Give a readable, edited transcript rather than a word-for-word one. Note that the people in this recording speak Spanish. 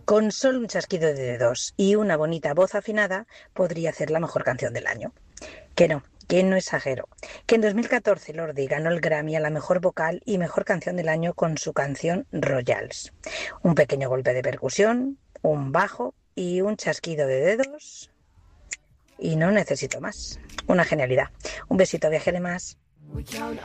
Con solo un chasquido de dedos y una bonita voz afinada podría ser la mejor canción del año. Que no exagero. Que en 2014 Lordi ganó el Grammy a la mejor vocal y mejor canción del año con su canción Royals. Un pequeño golpe de percusión, un bajo y un chasquido de dedos. Y no necesito más. Una genialidad. Un besito, viajere más.